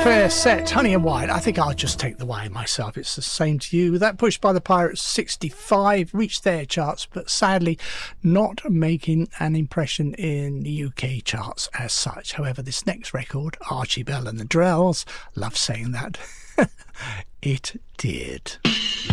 fair set. Honey and White. I think I'll just take the Y myself. It's the same to you. That Pushed by the Pirates 65 reached their charts, but sadly not making an impression in the UK charts as such. However, this next record, Archie Bell and the Drells, love saying that, it did.